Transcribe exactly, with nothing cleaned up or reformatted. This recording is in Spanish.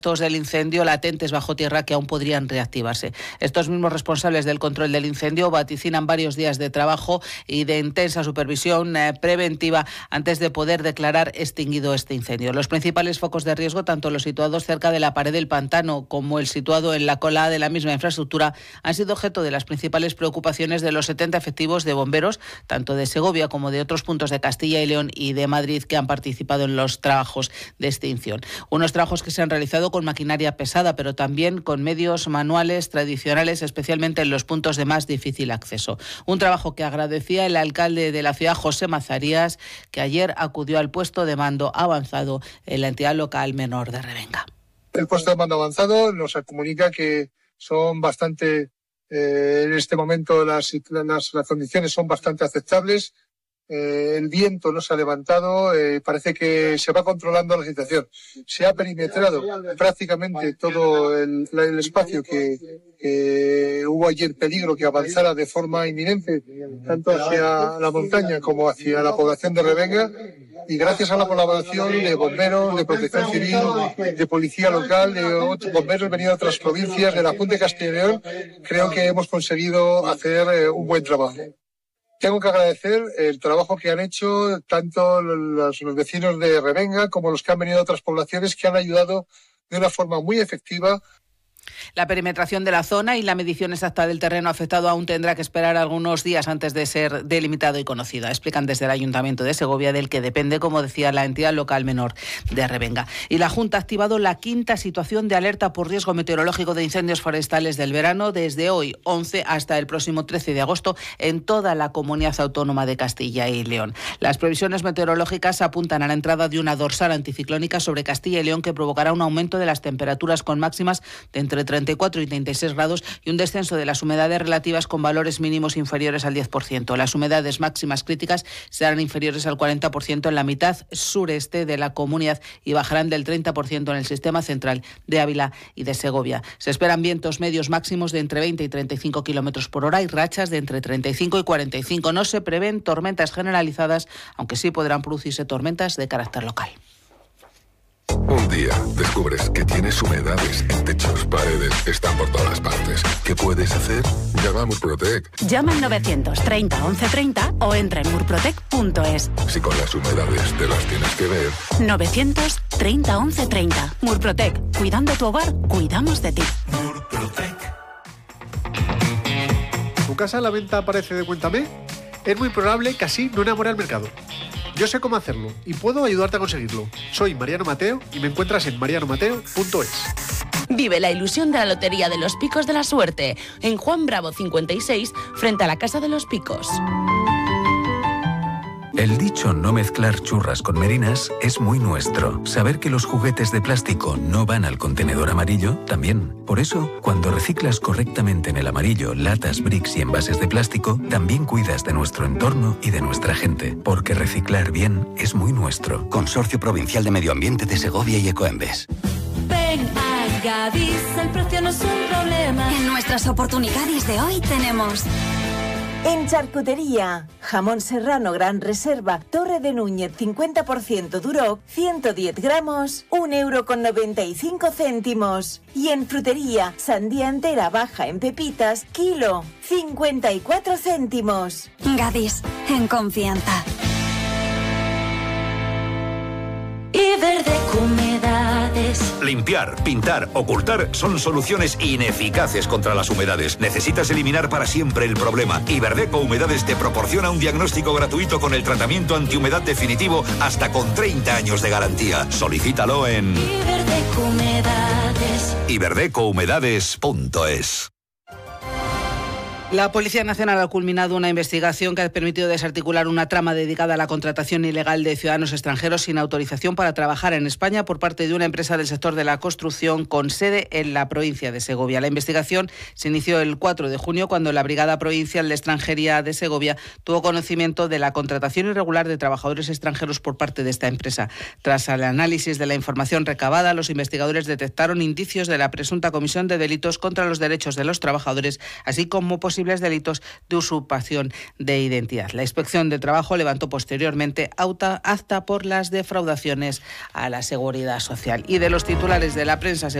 del incendio latentes bajo tierra que aún podrían reactivarse. Estos mismos responsables del control del incendio vaticinan varios días de trabajo y de intensa supervisión eh, preventiva antes de poder declarar extinguido este incendio. Los principales focos de riesgo, tanto los situados cerca de la pared del pantano como el situado en la cola de la misma infraestructura, han sido objeto de las principales preocupaciones de los setenta efectivos de bomberos, tanto de Segovia como de otros puntos de Castilla y León y de Madrid, que han participado en los trabajos de extinción. Unos trabajos que se han realizado con maquinaria pesada, pero también con medios manuales tradicionales, especialmente en los puntos de más difícil acceso. Un trabajo que agradecía el alcalde de la ciudad, José Mazarías, que ayer acudió al puesto de mando avanzado en la entidad local menor de Revenga. El puesto de mando avanzado nos comunica que son bastante, eh, en este momento las, las, las condiciones son bastante aceptables. Eh, el viento no se ha levantado, eh, parece que se va controlando la situación. Se ha perimetrado prácticamente todo el, el espacio que, que hubo ayer peligro que avanzara de forma inminente, tanto hacia la montaña como hacia la población de Revenga. Y gracias a la colaboración de bomberos, de protección civil, de policía local, de otros bomberos venidos de otras provincias, de la Junta de Castilla y León, creo que hemos conseguido hacer eh, un buen trabajo. Tengo que agradecer el trabajo que han hecho tanto los, los vecinos de Revenga como los que han venido de otras poblaciones, que han ayudado de una forma muy efectiva. La perimetración de la zona y la medición exacta del terreno afectado aún tendrá que esperar algunos días antes de ser delimitado y conocido. Explican desde el Ayuntamiento de Segovia, del que depende, como decía, la entidad local menor de Revenga. Y la Junta ha activado la quinta situación de alerta por riesgo meteorológico de incendios forestales del verano desde hoy, once, hasta el próximo trece de agosto en toda la comunidad autónoma de Castilla y León. Las previsiones meteorológicas apuntan a la entrada de una dorsal anticiclónica sobre Castilla y León que provocará un aumento de las temperaturas con máximas de entre treinta y cuatro y treinta y seis grados y un descenso de las humedades relativas con valores mínimos inferiores al diez por ciento. Las humedades máximas críticas serán inferiores al cuarenta por ciento en la mitad sureste de la comunidad y bajarán del treinta por ciento en el sistema central de Ávila y de Segovia. Se esperan vientos medios máximos de entre veinte y treinta y cinco kilómetros por hora y rachas de entre treinta y cinco y cuarenta y cinco. No se prevén tormentas generalizadas, aunque sí podrán producirse tormentas de carácter local. Un día descubres que tienes humedades en techos, paredes, están por todas partes. ¿Qué puedes hacer? Llama a Murprotec. Llama al novecientos treinta once treinta o entra en murprotec punto es. Si con las humedades te las tienes que ver. novecientos treinta once treinta. Murprotec. Cuidando tu hogar, cuidamos de ti. Murprotec. ¿Tu casa a la venta aparece de Cuéntame? Es muy probable que así no enamore al mercado. Yo sé cómo hacerlo y puedo ayudarte a conseguirlo. Soy Mariano Mateo y me encuentras en mariano mateo punto es. Vive la ilusión de la Lotería de los Picos de la Suerte en Juan Bravo cincuenta y seis, frente a la Casa de los Picos. El dicho no mezclar churras con merinas es muy nuestro. Saber que los juguetes de plástico no van al contenedor amarillo, también. Por eso, cuando reciclas correctamente en el amarillo latas, bricks y envases de plástico, también cuidas de nuestro entorno y de nuestra gente. Porque reciclar bien es muy nuestro. Consorcio Provincial de Medio Ambiente de Segovia y Ecoembes. Ven a Gadis, el precio no es un problema. En nuestras oportunidades de hoy tenemos... En charcutería, jamón serrano gran reserva, Torre de Núñez cincuenta por ciento Duroc, ciento diez gramos, un euro con noventa y cinco céntimos. Y en frutería, sandía entera baja en pepitas, kilo, cincuenta y cuatro céntimos. Gadis, en confianza. Iberdeco Humedades. Limpiar, pintar, ocultar son soluciones ineficaces contra las humedades. Necesitas eliminar para siempre el problema. Iberdeco Humedades te proporciona un diagnóstico gratuito con el tratamiento antihumedad definitivo hasta con treinta años de garantía. Solicítalo en Iberdeco Humedades. iberdeco humedades punto es. La Policía Nacional ha culminado una investigación que ha permitido desarticular una trama dedicada a la contratación ilegal de ciudadanos extranjeros sin autorización para trabajar en España por parte de una empresa del sector de la construcción con sede en la provincia de Segovia. La investigación se inició el cuatro de junio cuando la Brigada Provincial de Extranjería de Segovia tuvo conocimiento de la contratación irregular de trabajadores extranjeros por parte de esta empresa. Tras el análisis de la información recabada, los investigadores detectaron indicios de la presunta comisión de delitos contra los derechos de los trabajadores, así como posibles posibles delitos de usurpación de identidad. La Inspección de Trabajo levantó posteriormente acta por las defraudaciones a la Seguridad Social. Y de los titulares de la prensa